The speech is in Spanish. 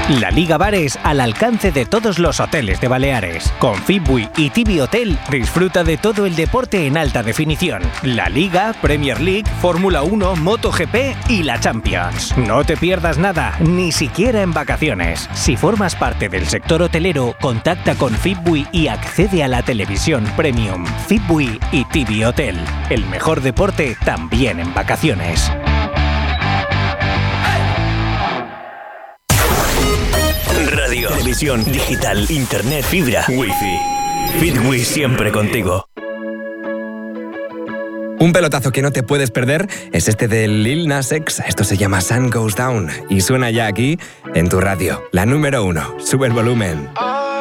La Liga Bares al alcance de todos los hoteles de Baleares. Con Fitbui y Tibi Hotel disfruta de todo el deporte en alta definición. La Liga, Premier League, Fórmula 1, MotoGP y la Champions. No te pierdas nada, ni siquiera en vacaciones. Si formas parte del sector hotelero, contacta con Fitbui y accede a la televisión premium. Fitbui y Tibi Hotel. El mejor deporte también en vacaciones. Radio, televisión, digital, internet, fibra, wifi. Fitbui siempre contigo. Un pelotazo que no te puedes perder es este de Lil Nas X. Esto se llama Sun Goes Down y suena ya aquí en tu radio. La número 1. Sube el volumen.